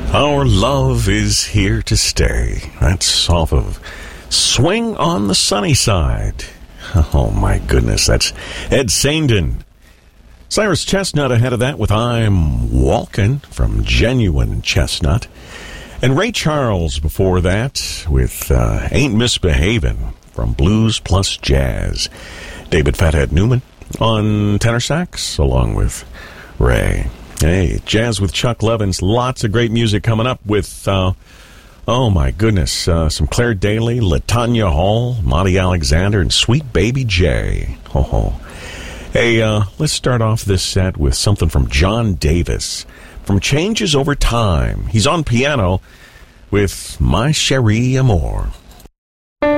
Our love is here to stay. That's off of Swing on the Sunny Side. Oh, my goodness. That's Ed Sandin. Cyrus Chestnut ahead of that with I'm Walkin' from Genuine Chestnut. And Ray Charles before that with Ain't Misbehavin' from Blues Plus Jazz. David Fathead Newman on tenor sax along with Ray. Hey, Jazz with Chuck Levins. Lots of great music coming up with, oh my goodness, some Claire Daly, LaTanya Hall, Monty Alexander, and Sweet Baby J. Oh. Hey, let's start off this set with something from John Davis from Changes Over Time. He's on piano with My Cherie Amour.